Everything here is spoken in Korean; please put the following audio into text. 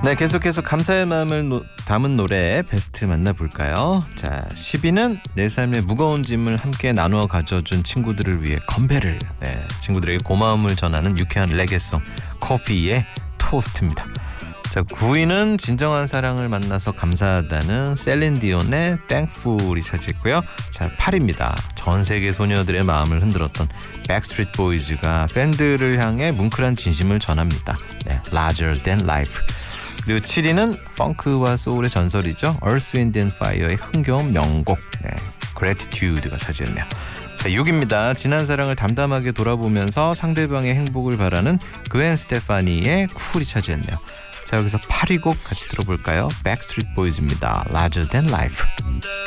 네, 계속해서 감사의 마음을 담은 노래 베스트 만나볼까요? 자, 10위는 내 삶의 무거운 짐을 함께 나누어 가져준 친구들을 위해 건배를, 친구들에게 고마움을 전하는 유쾌한 레게송 커피의 토스트입니다. 자, 9위는 진정한 사랑을 만나서 감사하다는 셀린 디온의 Thankful이 차지했고요. 자, 8위입니다. 전 세계 소녀들의 마음을 흔들었던 백스트리트 보이즈가 팬들을 향해 뭉클한 진심을 전합니다. Larger Than Life. 그리고 7위는 펑크와 소울의 전설이죠. Earth, Wind and Fire의 흥겨운 명곡 Gratitude가 차지했네요. 자, 6위입니다. 지난 사랑을 담담하게 돌아보면서 상대방의 행복을 바라는 그웬 스테파니의 쿨이 차지했네요. 자, 여기서 8위 곡 같이 들어볼까요? Backstreet Boys입니다. Larger Than Life.